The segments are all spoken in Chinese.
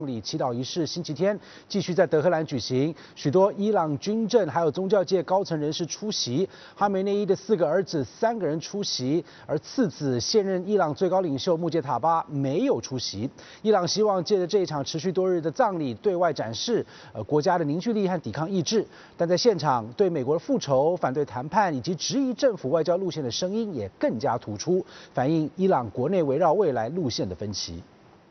礼祈祷仪式星期天继续在德黑兰举行，许多伊朗军政还有宗教界高层人士出席。哈梅内伊的4个儿子3个人出席，而次子现任伊朗最高领袖穆杰塔巴没有出席。伊朗希望借着这一场持续多日的葬礼，对外展示国家的凝聚力和抵抗意志。但在现场，对美国的复仇、反对谈判以及质疑政府外交路线的声音也更加突出，反映伊朗国内围绕未来路线的分歧。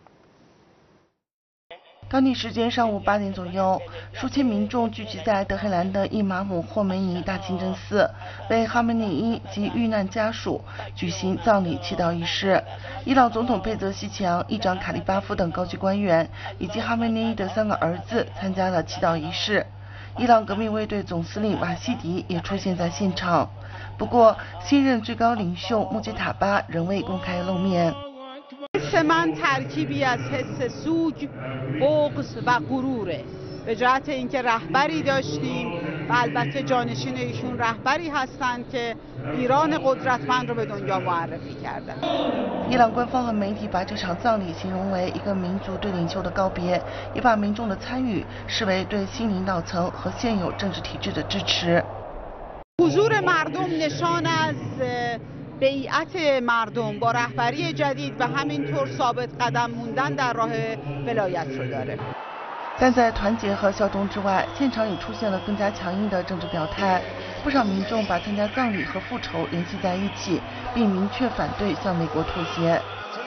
当地时间上午8点左右，数千民众聚集在德黑兰的伊玛目霍梅尼大清真寺，为哈梅内伊及遇难家属举行葬礼祈祷仪式。伊朗总统佩泽西奇扬、议长卡利巴夫等高级官员以及哈梅内伊的3个儿子参加了祈祷仪式。伊朗革命卫队总司令瓦西迪也出现在现场。不过，新任最高领袖穆杰塔巴仍未公开露面。 حس من ترکیبی از حس سوگ، بغض و غروره. به جهت اینکه رهبری داشتیم و البته جانشین ایشون رهبری هستند که ایران قدرتمند رو به دنیا معرفی کردن. 伊朗官方和媒体把这场葬礼形容为一个民族对领袖的告别，也把民众的参与视为对新领导层和现有政治体制的支持。 حضور مردم نشان از بیعت مردم با رهبری جدید و همینطور ثابت قدم موندن در راه ولایت رو داره. 但在团结和效忠之外，现场也出现了更加强硬的政治表态。不少民众把参加葬礼和复仇联系在一起，并明确反对向美国妥协。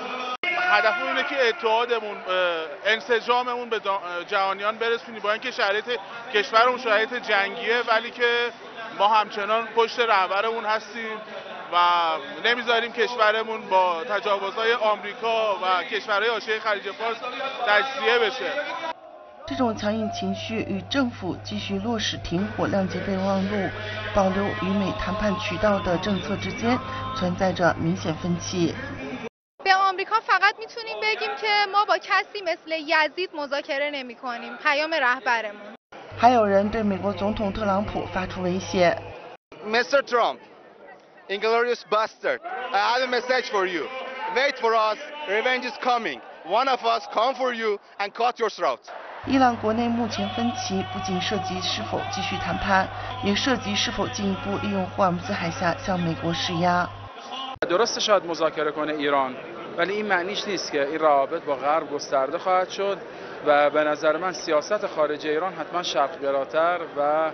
هدفمون اینه که اتحادمون انسجاممون به جهانیان برسونیم با اینکه شرایط کشورمون شرایط جنگیه ولی که ما همچنان پشت رهبرمون هستیم و نمیذاریم کشورمون با تجاوزهای آمریکا و کشورهای حاشیه خلیج فارس تجزیه بشه. 这种强硬情绪与政府继续落实停火、谅解备忘录、保留与美谈判渠道的政策之间存在着明显分歧。 به آمریکا فقط میتونیم بگیم که ما با کسی مثل یزید مذاکره نمی‌کنیم. پیام رهبرمون. 还有人对美国总统特朗普发出威胁。 Mr. Trump, inglorious bastard, I have a message for you. Wait for us. Revenge is coming. One of us come for you and cut your throat. 伊朗国内目前分歧不仅涉及是否继续谈判，也涉及是否进一步利用霍尔木兹海峡向美国施压。 درسته شاید مذاکره کنه ایران ولی این معنیش نیست که این روابط با غرب گسترده خواهد شد و به نظر من سیاست خارجی ایران حتما شرق‌گراتر و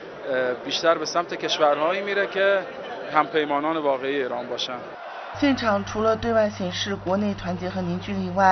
بیشتر به سمت کشورهایی میره که همپیمانان واقعی ایران باشن. 现场除了对外显示国内团结和凝聚力外，